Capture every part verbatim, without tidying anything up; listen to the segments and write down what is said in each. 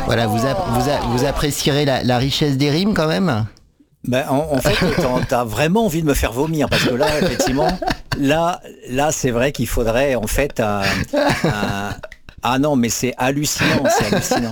Voilà, vous, a- vous, a- vous apprécierez la, la richesse des rimes quand même. Ben, en, en fait, t'en- t'as vraiment envie de me faire vomir parce que là, effectivement, là, là, c'est vrai qu'il faudrait en fait un, un- ah non, mais c'est hallucinant, c'est hallucinant.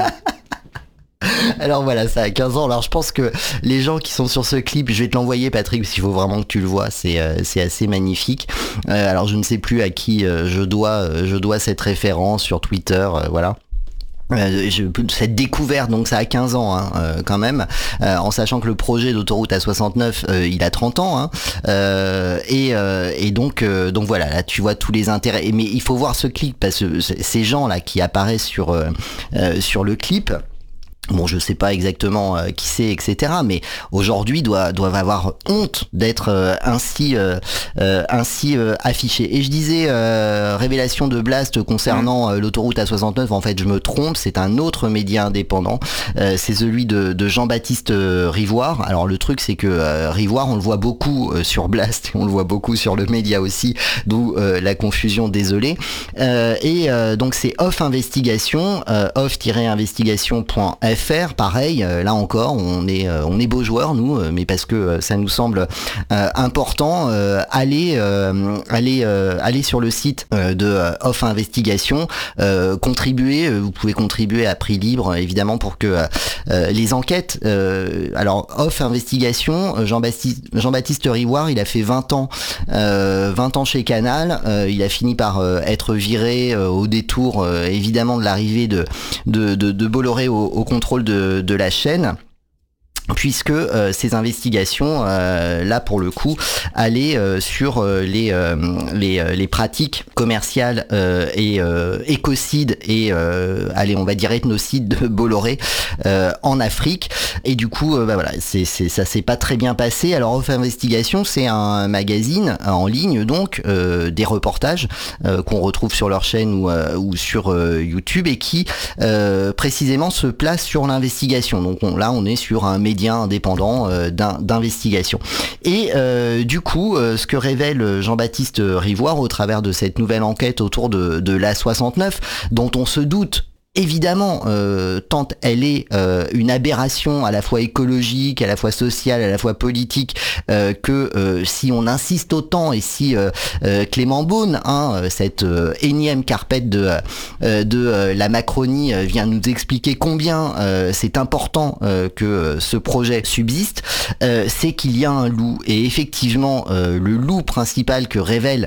Alors voilà, ça a quinze ans. Alors je pense que les gens qui sont sur ce clip, je vais te l'envoyer Patrick, parce qu'il faut vraiment que tu le vois, c'est euh, c'est assez magnifique. Euh, alors je ne sais plus à qui euh, je dois euh, je dois cette référence sur Twitter, euh, voilà. Euh, je, cette découverte, donc ça a quinze ans hein, euh, quand même, euh, en sachant que le projet d'autoroute A soixante-neuf euh, il a trente ans hein, euh, et, euh, et donc euh, donc voilà, là tu vois tous les intérêts. Mais il faut voir ce clip parce que ces gens là qui apparaissent sur euh, euh, sur le clip. Bon, je sais pas exactement euh, qui c'est, et cetera. Mais aujourd'hui, doivent doivent avoir honte d'être euh, ainsi euh, euh, ainsi euh, affichés. Et je disais euh, révélation de Blast concernant euh, l'autoroute A soixante-neuf. En fait, je me trompe. C'est un autre média indépendant. Euh, c'est celui de, de Jean-Baptiste euh, Rivoire. Alors le truc, c'est que euh, Rivoire, on le voit beaucoup euh, sur Blast, et on le voit beaucoup sur le média aussi. D'où euh, la confusion. Désolé. Euh, et euh, donc c'est Off Investigation, euh, off-investigation point f r. Pareil, euh, là encore, on est euh, on est beaux joueurs nous, euh, mais parce que euh, ça nous semble euh, important. Euh, allez euh, allez euh, allez sur le site euh, de euh, Off Investigation, euh, contribuer. euh, Vous pouvez contribuer à prix libre, évidemment, pour que euh, les enquêtes. Euh, alors Off Investigation, euh, Jean-Baptiste Jean-Baptiste Rivoire, il a fait vingt ans, euh, vingt ans chez Canal. Euh, il a fini par euh, être viré euh, au détour, euh, évidemment, de l'arrivée de de, de, de Bolloré au, au contrôle de, de la chaîne. Puisque euh, ces investigations, euh, là pour le coup, allaient euh, sur euh, les, euh, les euh, les pratiques commerciales euh, et euh, écocides et euh, allez on va dire ethnocides de Bolloré euh, en Afrique. Et du coup, euh, bah voilà, c'est c'est ça s'est pas très bien passé. Alors Off Investigation, c'est un magazine en ligne donc euh, des reportages euh, qu'on retrouve sur leur chaîne ou euh, ou sur euh, YouTube et qui euh, précisément se place sur l'investigation. Donc on, là, on est sur un média indépendant euh, d'investigation. Et euh, du coup, euh, ce que révèle Jean-Baptiste Rivoire au travers de cette nouvelle enquête autour de, de l'A soixante-neuf, dont on se doute évidemment, euh, tant elle est euh, une aberration à la fois écologique, à la fois sociale, à la fois politique, euh, que euh, si on insiste autant et si euh, euh, Clément Beaune, hein, cette euh, énième carpette de euh, de euh, la Macronie euh, vient nous expliquer combien euh, c'est important euh, que euh, ce projet subsiste, euh, c'est qu'il y a un loup. Et effectivement, euh, le loup principal que révèle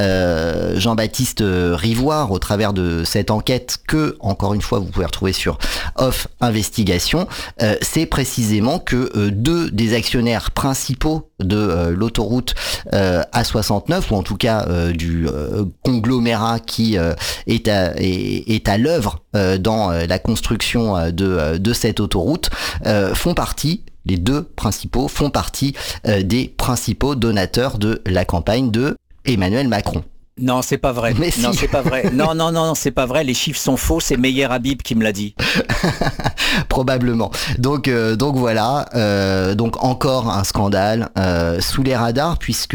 euh, Jean-Baptiste Rivoire au travers de cette enquête que, encore une fois, vous pouvez retrouver sur Off Investigation, euh, c'est précisément que euh, deux des actionnaires principaux de euh, l'autoroute euh, A soixante-neuf, ou en tout cas euh, du euh, conglomérat qui euh, est à, est, est à l'œuvre euh, dans euh, la construction euh, de, euh, de cette autoroute, euh, font partie, les deux principaux font partie euh, des principaux donateurs de la campagne de Emmanuel Macron. Non, c'est pas vrai. Mais non, si. c'est pas vrai. Non, non, non, non, c'est pas vrai. Les chiffres sont faux. C'est Meyer Habib qui me l'a dit. Probablement. Donc, euh, donc voilà. Euh, donc encore un scandale euh, sous les radars, puisque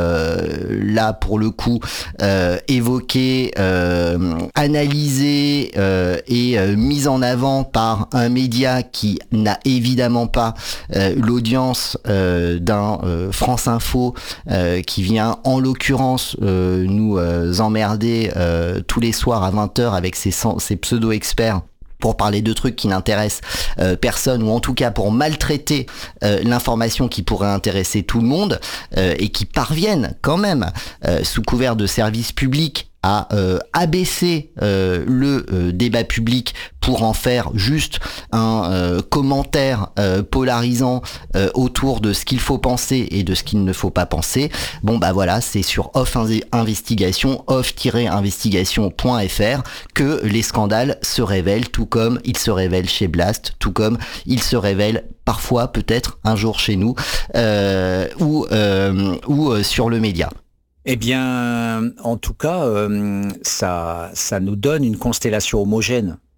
euh, là, pour le coup, euh, évoqué, euh, analysé euh, et euh, mis en avant par un média qui n'a évidemment pas euh, l'audience euh, d'un euh, France Info, euh, qui vient en l'occurrence euh, nous euh, emmerder euh, tous les soirs à vingt heures avec ses, ses pseudo-experts pour parler de trucs qui n'intéressent euh, personne, ou en tout cas pour maltraiter euh, l'information qui pourrait intéresser tout le monde, euh, et qui parviennent quand même, euh, sous couvert de service public, à euh, abaisser euh, le euh, débat public pour en faire juste un euh, commentaire euh, polarisant euh, autour de ce qu'il faut penser et de ce qu'il ne faut pas penser. Bon bah voilà, c'est sur Off Investigation, off-investigation point f r que les scandales se révèlent, tout comme ils se révèlent chez Blast, tout comme ils se révèlent parfois peut-être un jour chez nous, euh, ou, euh, ou euh, sur le média. Eh bien, en tout cas, euh, ça, ça nous donne une constellation homogène.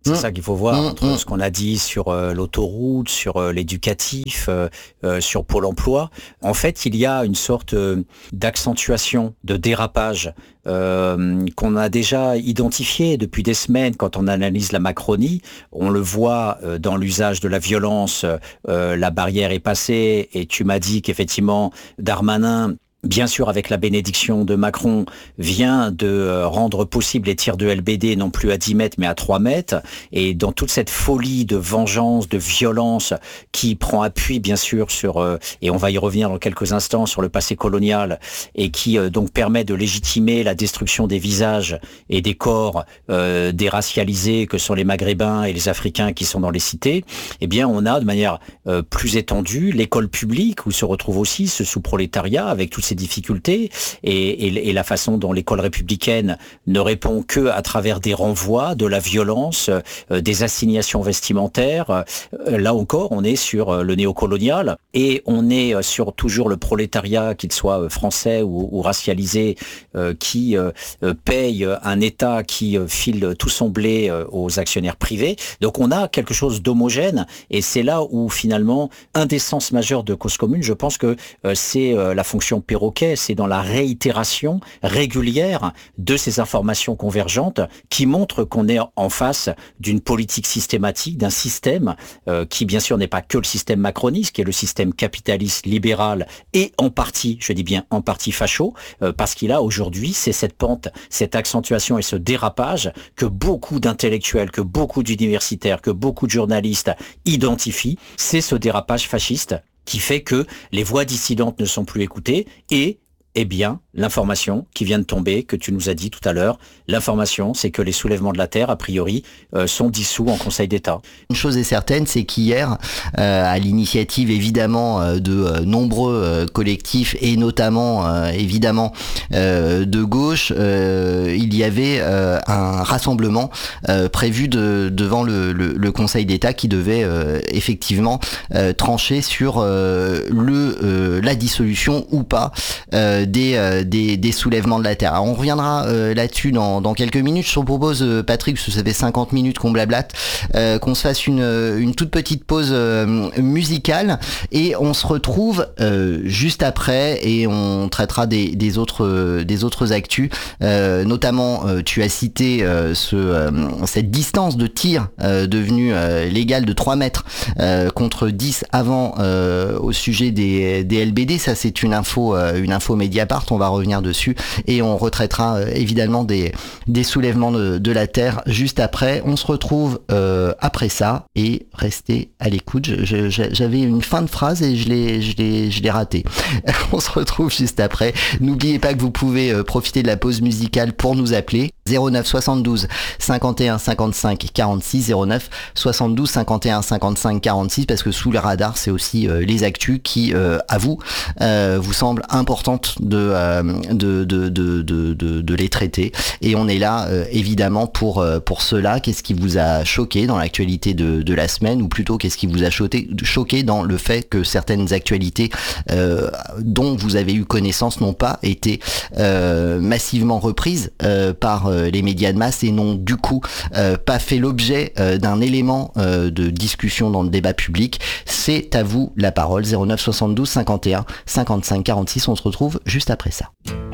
C'est Mmh. ça qu'il faut voir, Mmh, entre mmh. ce qu'on a dit sur euh, l'autoroute, sur euh, l'éducatif, euh, euh, sur Pôle emploi. En fait, il y a une sorte euh, d'accentuation, de dérapage euh, qu'on a déjà identifié depuis des semaines quand on analyse la Macronie. On le voit euh, dans l'usage de la violence, euh, la barrière est passée, et tu m'as dit qu'effectivement, Darmanin, bien sûr, avec la bénédiction de Macron, vient de rendre possible les tirs de L B D non plus à dix mètres mais à trois mètres. Et dans toute cette folie de vengeance, de violence qui prend appui bien sûr sur, euh, et on va y revenir dans quelques instants, sur le passé colonial, et qui euh, donc permet de légitimer la destruction des visages et des corps euh, déracialisés que sont les Maghrébins et les Africains qui sont dans les cités, eh bien on a de manière euh, plus étendue l'école publique où se retrouve aussi ce sous-prolétariat avec toutes ces difficultés et, et, et la façon dont l'école républicaine ne répond que à travers des renvois, de la violence, euh, des assignations vestimentaires. Euh, là encore, on est sur euh, le néocolonial et on est euh, sur toujours le prolétariat, qu'il soit euh, français ou, ou racialisé, euh, qui euh, paye un État qui euh, file tout son blé euh, aux actionnaires privés. Donc on a quelque chose d'homogène et c'est là où finalement, un des sens majeurs de Cause Commune, je pense que euh, c'est euh, la fonction perroquet, c'est dans la réitération régulière de ces informations convergentes qui montrent qu'on est en face d'une politique systématique, d'un système euh, qui bien sûr n'est pas que le système macroniste, qui est le système capitaliste libéral et en partie, je dis bien en partie facho, euh, parce qu'il a aujourd'hui, c'est cette pente, cette accentuation et ce dérapage que beaucoup d'intellectuels, que beaucoup d'universitaires, que beaucoup de journalistes identifient, c'est ce dérapage fasciste qui fait que les voix dissidentes ne sont plus écoutées et, eh bien, l'information qui vient de tomber, que tu nous as dit tout à l'heure, l'information, c'est que les soulèvements de la Terre, a priori, euh, sont dissous en Conseil d'État. Une chose est certaine, c'est qu'hier, euh, à l'initiative évidemment euh, de euh, nombreux euh, collectifs et notamment euh, évidemment euh, de gauche, euh, il y avait euh, un rassemblement euh, prévu de, devant le, le, le Conseil d'État qui devait euh, effectivement euh, trancher sur euh, le euh, la dissolution ou pas euh, des, euh, des des soulèvements de la Terre. Alors on reviendra euh, là-dessus dans, dans quelques minutes. Je te propose, euh, Patrick, parce que ça fait cinquante minutes qu'on blablate, euh, qu'on se fasse une, une toute petite pause euh, musicale et on se retrouve euh, juste après et on traitera des, des autres euh, des autres actus, euh, notamment euh, tu as cité euh, ce euh, cette distance de tir euh, devenue euh, légale de trois mètres euh, contre dix avant euh, au sujet des, des L B D. Ça c'est une info euh, une info Mediapart, on va revenir dessus et on retraitera euh, évidemment des des soulèvements de, de la Terre juste après. On se retrouve euh, après ça et restez à l'écoute. Je, je, j'avais une fin de phrase et je l'ai, je l'ai, je l'ai raté. On se retrouve juste après. N'oubliez pas que vous pouvez euh, profiter de la pause musicale pour nous appeler. zéro neuf soixante-douze cinquante et un cinquante-cinq quarante-six, zéro neuf soixante-douze cinquante et un cinquante-cinq quarante-six, parce que sous le radar, c'est aussi euh, les actus qui, euh, à vous, euh, vous semblent importantes de, euh, de, de, de, de, de, de les traiter. Et on est là, euh, évidemment, pour, euh, pour cela. Qu'est-ce qui vous a choqué dans l'actualité de, de la semaine, ou plutôt qu'est-ce qui vous a choqué, choqué dans le fait que certaines actualités euh, dont vous avez eu connaissance n'ont pas été euh, massivement reprises euh, par euh, les médias de masse et n'ont du coup euh, pas fait l'objet euh, d'un élément euh, de discussion dans le débat public. C'est à vous la parole. Zéro neuf soixante-douze cinquante et un cinquante-cinq quarante-six. On se retrouve juste après ça.